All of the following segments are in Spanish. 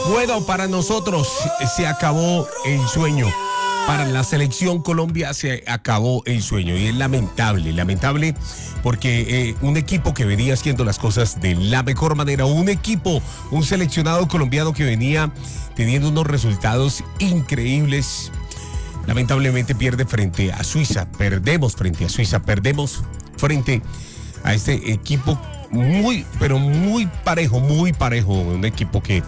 Bueno, para nosotros se acabó el sueño. Para la selección Colombia se acabó el sueño y es lamentable porque un equipo que venía haciendo las cosas de la mejor manera, un seleccionado colombiano que venía teniendo unos resultados increíbles, lamentablemente pierde frente a Suiza, perdemos frente a este equipo muy parejo, un equipo que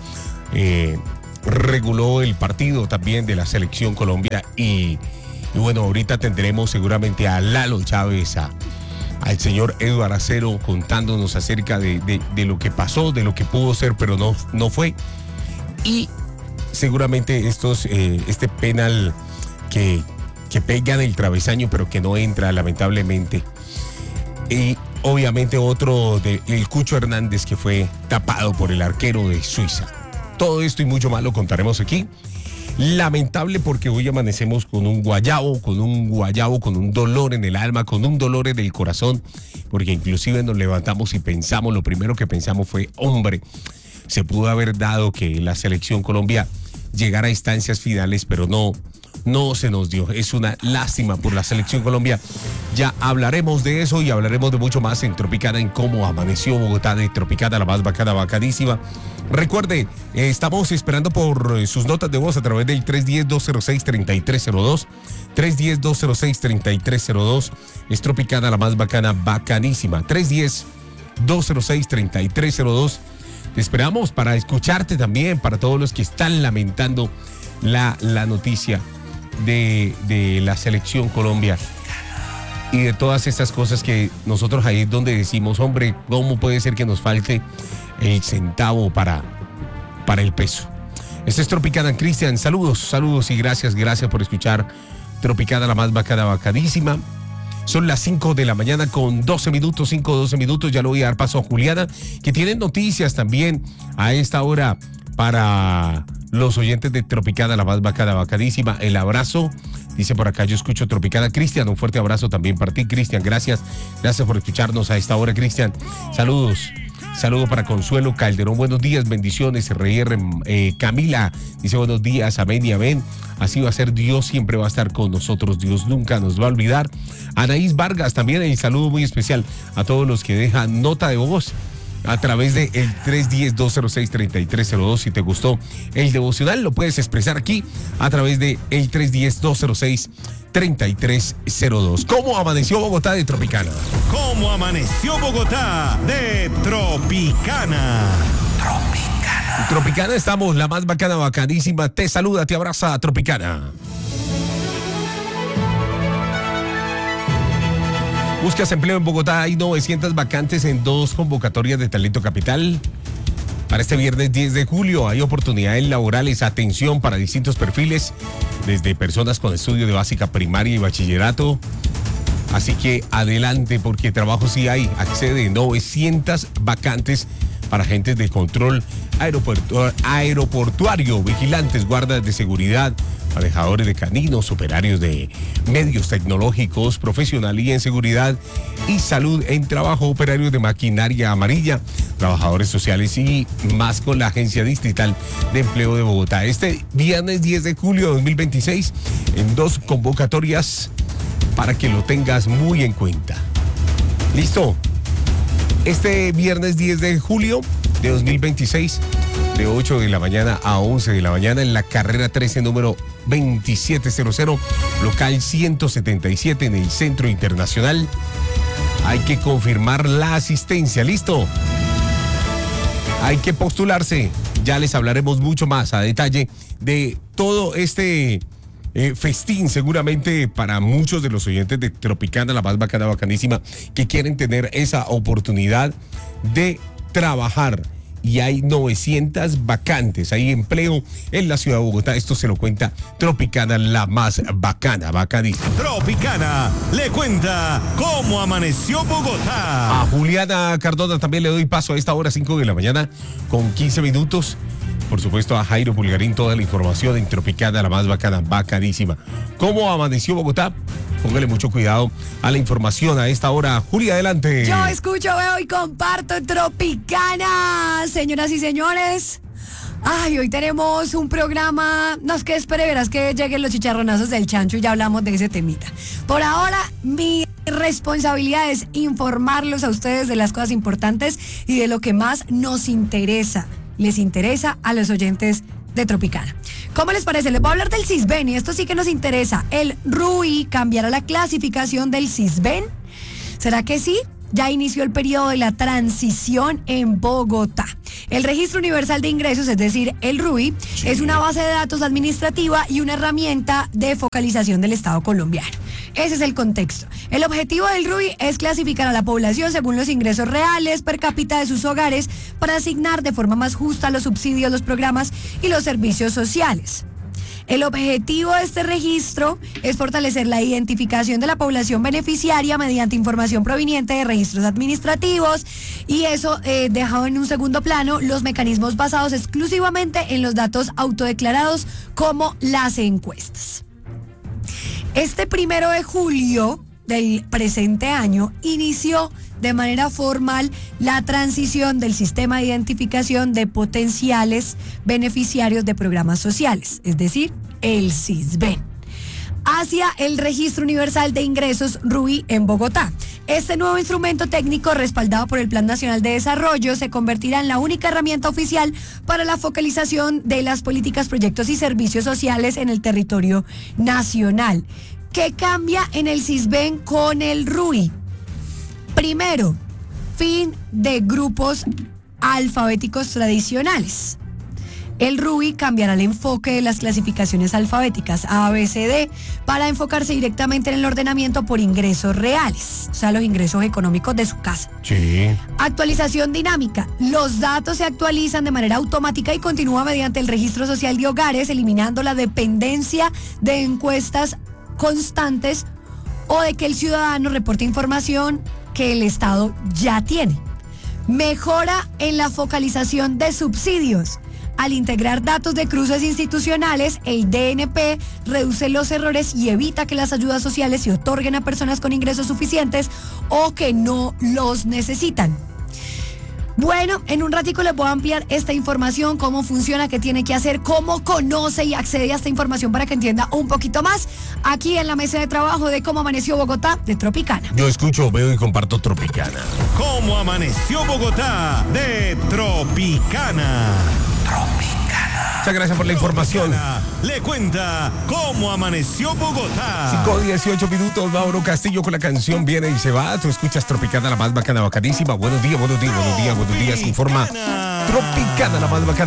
reguló el partido también de la selección Colombia y bueno, ahorita tendremos seguramente a Lalo Chávez, al señor Eduardo Acero contándonos acerca de lo que pasó, de lo que pudo ser pero no fue, y seguramente este penal que pega en el travesaño pero que no entra lamentablemente, y obviamente otro del Cucho Hernández que fue tapado por el arquero de Suiza. Todo esto y mucho más lo contaremos aquí. Lamentable porque hoy amanecemos con un guayabo, con un dolor en el alma, con un dolor en el corazón, porque inclusive nos levantamos y pensamos, lo primero que pensamos fue, hombre, se pudo haber dado que la selección Colombia llegara a instancias finales, pero no se nos dio. Es una lástima por la selección Colombia. Ya hablaremos de eso y hablaremos de mucho más en Tropicana, en cómo amaneció Bogotá de Tropicana, la más bacana, bacanísima. Recuerde, estamos esperando por sus notas de voz a través del 310-206-3302. 310-206-3302. Es Tropicana, la más bacana, bacanísima. 310-206-3302. Te esperamos para escucharte también, para todos los que están lamentando la noticia de la selección Colombia y de todas estas cosas que nosotros ahí es donde decimos, hombre, ¿cómo puede ser que nos falte el centavo para el peso? Este es Tropicana. Cristian, saludos y gracias por escuchar Tropicana, la más bacana, bacadísima. Son las 5 de la mañana con 12 minutos, 5-12 minutos. Ya le voy a dar paso a Juliana, que tiene noticias también a esta hora para los oyentes de Tropicana, la más bacana, bacadísima. El abrazo, dice por acá, yo escucho Tropicana. Cristian, un fuerte abrazo también para ti, Cristian. Gracias por escucharnos a esta hora, Cristian. Saludo para Consuelo Calderón, buenos días, bendiciones, RR. Camila dice buenos días, amén y amén. Así va a ser, Dios siempre va a estar con nosotros, Dios nunca nos va a olvidar. Anaís Vargas también, el saludo muy especial a todos los que dejan nota de voz a través del 310-206-3302. Si te gustó el devocional, lo puedes expresar aquí a través del 310-206-3302. ¿Cómo amaneció Bogotá de Tropicana? ¿Cómo amaneció Bogotá de Tropicana? Tropicana estamos, la más bacana, bacanísima. Te saluda, te abraza Tropicana. Buscas empleo en Bogotá, hay 900 vacantes en 2 convocatorias de Talento Capital. Para este viernes 10 de julio hay oportunidades laborales, atención para distintos perfiles, desde personas con estudio de básica primaria y bachillerato. Así que adelante porque trabajo sí hay, accede 900 vacantes para agentes de control aeroportuario, vigilantes, guardas de seguridad, manejadores de caninos, operarios de medios tecnológicos, profesional y en seguridad y salud en trabajo, operarios de maquinaria amarilla, trabajadores sociales y más con la Agencia Distrital de Empleo de Bogotá. Este viernes 10 de julio de 2026 en 2 convocatorias para que lo tengas muy en cuenta. ¿Listo? Este viernes 10 de julio de 2026, de 8 de la mañana a 11 de la mañana, en la carrera 13, número 2700, local 177 en el Centro Internacional. Hay que confirmar la asistencia. ¿Listo? Hay que postularse. Ya les hablaremos mucho más a detalle de todo este festín, seguramente para muchos de los oyentes de Tropicana, la más bacana, bacanísima, que quieren tener esa oportunidad de trabajar. Y hay 900 vacantes, hay empleo en la ciudad de Bogotá. Esto se lo cuenta Tropicana, la más bacana, bacanísima. Tropicana le cuenta cómo amaneció Bogotá. A Juliana Cardona también le doy paso a esta hora, 5 de la mañana con 15 minutos. Por supuesto, a Jairo Pulgarín, toda la información en Tropicana, la más bacana, bacanísima. ¿Cómo amaneció Bogotá? Póngale mucho cuidado a la información a esta hora. Juli, adelante. Yo escucho, veo y comparto Tropicana. Señoras y señores, Ay, hoy tenemos un programa, no es que espere, verás que lleguen los chicharronazos del chancho y ya hablamos de ese temita. Por ahora, mi responsabilidad es informarlos a ustedes de las cosas importantes y de lo que más nos interesa, les interesa a los oyentes de Tropicana. ¿Cómo les parece? Les voy a hablar del Sisbén y esto sí que nos interesa. ¿El RUI cambiará la clasificación del Sisbén? ¿Será que sí? Ya inició el periodo de la transición en Bogotá. El Registro Universal de Ingresos, es decir, el RUI, es una base de datos administrativa y una herramienta de focalización del Estado colombiano. Ese es el contexto. El objetivo del RUI es clasificar a la población según los ingresos reales per cápita de sus hogares para asignar de forma más justa los subsidios, los programas y los servicios sociales. El objetivo de este registro es fortalecer la identificación de la población beneficiaria mediante información proveniente de registros administrativos y eso dejado en un segundo plano los mecanismos basados exclusivamente en los datos autodeclarados como las encuestas. Este 1 de julio del presente año inició de manera formal la transición del sistema de identificación de potenciales beneficiarios de programas sociales, es decir, el Sisbén, hacia el Registro Universal de Ingresos RUI en Bogotá. Este nuevo instrumento técnico respaldado por el Plan Nacional de Desarrollo se convertirá en la única herramienta oficial para la focalización de las políticas, proyectos y servicios sociales en el territorio nacional. ¿Qué cambia en el Sisbén con el RUI? Primero, fin de grupos alfabéticos tradicionales. El RUI cambiará el enfoque de las clasificaciones alfabéticas A, B, C, D para enfocarse directamente en el ordenamiento por ingresos reales, o sea, los ingresos económicos de su casa. Sí. Actualización dinámica. Los datos se actualizan de manera automática y continúa mediante el registro social de hogares, eliminando la dependencia de encuestas constantes o de que el ciudadano reporte información que el Estado ya tiene. Mejora en la focalización de subsidios. Al integrar datos de cruces institucionales, el DNP reduce los errores y evita que las ayudas sociales se otorguen a personas con ingresos suficientes o que no los necesitan. Bueno, en un ratico les voy a ampliar esta información, cómo funciona, qué tiene que hacer, cómo conoce y accede a esta información para que entienda un poquito más aquí en la mesa de trabajo de Cómo Amaneció Bogotá de Tropicana. Yo escucho, veo y comparto Tropicana. ¿Cómo amaneció Bogotá de Tropicana? Muchas gracias por la información. Le cuenta cómo amaneció Bogotá. 5:18 minutos, Mauro Castillo con la canción Viene y se va. Tú escuchas Tropicana, la más bacana, bacanísima. Buenos días, buenos días, buenos días, buenos días. Informa Tropicana, la más bacana.